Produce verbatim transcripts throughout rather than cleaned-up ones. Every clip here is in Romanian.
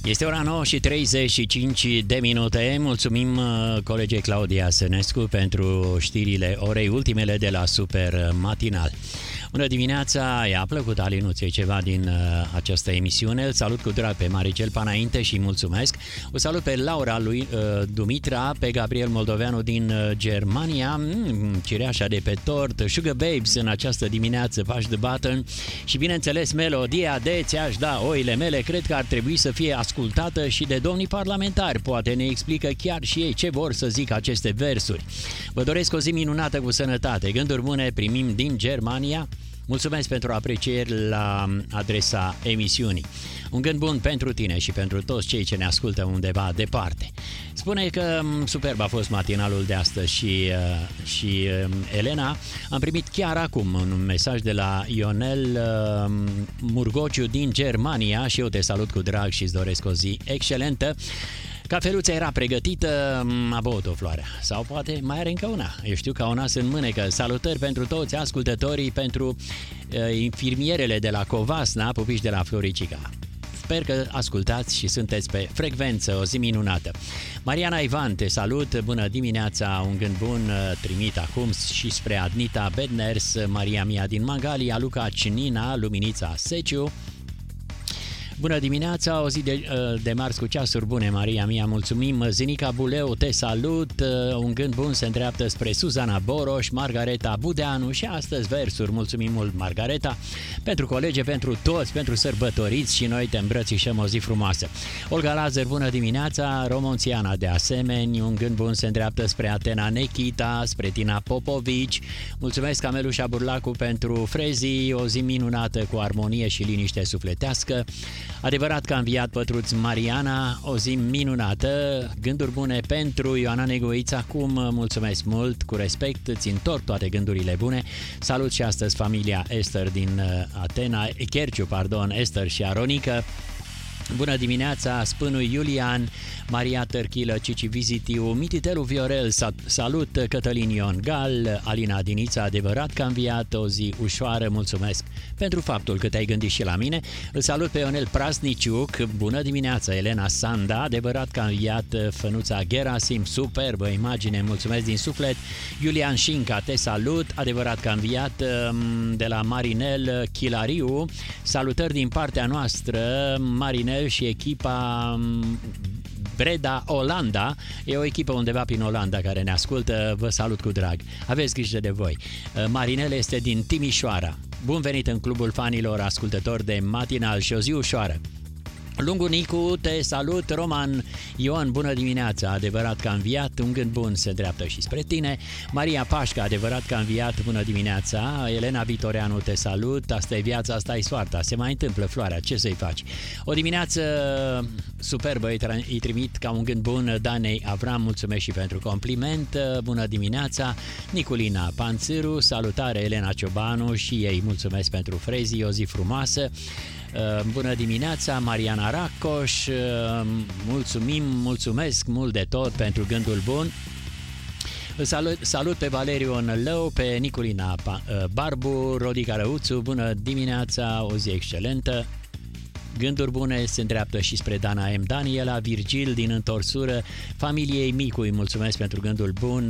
Este ora nouă și treizeci și cinci de minute. Mulțumim colegei Claudia Sănescu pentru știrile orei ultimele de la Super Matinal. Bună dimineața, i-a plăcut Alinuței ceva din uh, această emisiune. Îl salut cu drag pe Maricel Panainte și mulțumesc. O salut pe Laura lui uh, Dumitra, pe Gabriel Moldoveanu din uh, Germania, mm, cireașa de pe tort, Sugar Babes în această dimineață, Push the Button și bineînțeles melodia de Ți-aș da oile mele. Cred că ar trebui să fie ascultată și de domnii parlamentari. Poate ne explică chiar și ei ce vor să zic aceste versuri. Vă doresc o zi minunată cu sănătate. Gânduri bune primim din Germania. Mulțumesc pentru aprecieri la adresa emisiunii. Un gând bun pentru tine și pentru toți cei ce ne ascultă undeva departe. Spune că superb a fost matinalul de astăzi și, și Elena. Am primit chiar acum un mesaj de la Ionel Murgociu din Germania și eu te salut cu drag și îți doresc o zi excelentă. Cafeluța era pregătită, a băut o floarea. Sau poate mai are încă una. Eu știu că au nas în mânecă. Salutări pentru toți ascultătorii, pentru uh, infirmierele de la Covasna, pupiși de la Floricica. Sper că ascultați și sunteți pe frecvență. O zi minunată. Mariana Ivan, te salut, bună dimineața, un gând bun trimit acum și spre Adnita Bedners, Maria Mia din Magalia, Luca Cinina, Luminița Seciu. Bună dimineața, o zi de, de marți cu ceasuri bune, Maria mia, mulțumim. Zinica Buleu, te salut, un gând bun se îndreaptă spre Suzana Boroș, Margareta Budeanu și astăzi versuri, mulțumim mult, Margareta, pentru colege, pentru toți, pentru sărbătoriți și noi te îmbrățișăm, o zi frumoasă. Olga Lazar, bună dimineața, Romonțiana de asemenea, un gând bun se îndreaptă spre Atena Nechita, spre Tina Popovici, mulțumesc Camelușa Burlacu pentru frezii, o zi minunată cu armonie și liniște sufletească. Adevărat că a înviat Pătruț Mariana, o zi minunată, gânduri bune pentru Ioana Negoița, acum mulțumesc mult, cu respect, îți întorc toate gândurile bune. Salut și astăzi familia Esther din Atena, Cherciu, pardon, Esther și Aronica. Bună dimineața, Spânul Iulian, Maria Tărchilă, Cici Vizitiu, Mititelu Viorel, salut Cătălin Ion Gal, Alina Dinița, adevărat că a înviat, o zi ușoară, mulțumesc pentru faptul că te-ai gândit și la mine. Îl salut pe Ionel Prasniciuc, bună dimineața, Elena Sanda, adevărat că a înviat Fănuța Gerasim, superbă imagine, mulțumesc din suflet. Iulian Șinca, te salut, adevărat că a înviat, de la Marinel Chilariu, salutări din partea noastră, Marinel și echipa Breda Olanda, e o echipă undeva prin Olanda care ne ascultă, vă salut cu drag. Aveți grijă de voi. Marinel este din Timișoara. Bun venit în clubul fanilor ascultători de matinal și o zi ușoară. Lungu Nicu, te salut. Roman Ion, bună dimineața, adevărat că a înviat, un gând bun se îndreaptă și spre tine. Maria Pașca, adevărat că a înviat, bună dimineața. Elena Vitoreanu, te salut, asta e viața, asta e soarta, se mai întâmplă, Floarea, ce să-i faci? O dimineață superbă, îi trimit ca un gând bun Danei Avram, mulțumesc și pentru compliment. Bună dimineața, Niculina Panțâru, salutare Elena Ciobanu și ei, mulțumesc pentru frezii, o zi frumoasă. Bună dimineața, Mariana Racoș, mulțumim, mulțumesc mult de tot pentru gândul bun. Salut, salut pe Valeriu Onălău, pe Niculina Barbu, Rodica Răuțu, bună dimineața, o zi excelentă. Gânduri bune se îndreaptă și spre Dana M. Daniela, Virgil din întorsură, familiei Micui, mulțumesc pentru gândul bun.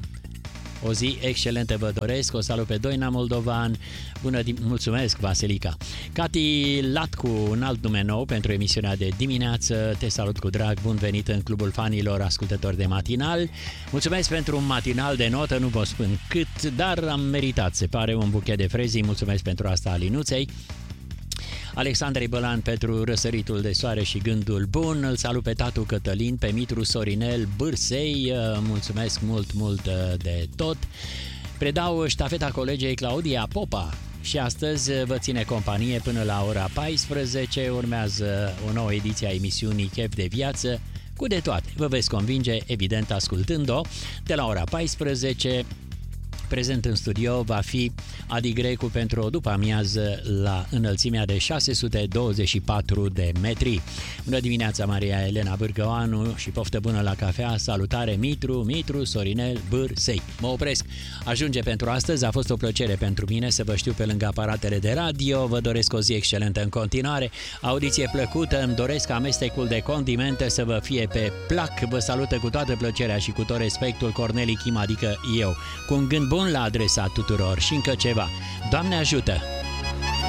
O zi excelentă vă doresc, o salut pe Doina Moldovan, bună, mulțumesc Vasilica. Cati Latcu, un alt nume nou pentru emisiunea de dimineață, te salut cu drag, bun venit în clubul fanilor ascultători de matinal. Mulțumesc pentru un matinal de notă, nu vă spun cât, dar am meritat, se pare, un buchet de frezii, mulțumesc pentru asta Alinuței. Alexandrei Bălan pentru răsăritul de soare și gândul bun, îl salut pe tatu Cătălin, pe Mitru Sorinel Bârsei, mulțumesc mult, mult de tot. Predau ștafeta colegei Claudia Popa și astăzi vă ține companie până la ora paisprezece, urmează o nouă ediție a emisiunii Chef de Viață, cu de toate. Vă veți convinge, evident, ascultând-o, de la ora paisprezece, Prezent în studio va fi Adi Grecu pentru o după amiază la înălțimea de șase sute douăzeci și patru de metri. Bună dimineața, Maria Elena Bârgăoanu, și poftă bună la cafea. Salutare Mitru, Mitru, Sorinel, Bârsei. Mă opresc. Ajunge pentru astăzi. A fost o plăcere pentru mine să vă știu pe lângă aparatele de radio. Vă doresc o zi excelentă în continuare. Audiție plăcută. Îmi doresc amestecul de condimente să vă fie pe plac. Vă salută cu toată plăcerea și cu tot respectul Corneli Chim, adică eu. Cu un gând bun la adresa tuturor și încă ceva. Doamne ajută!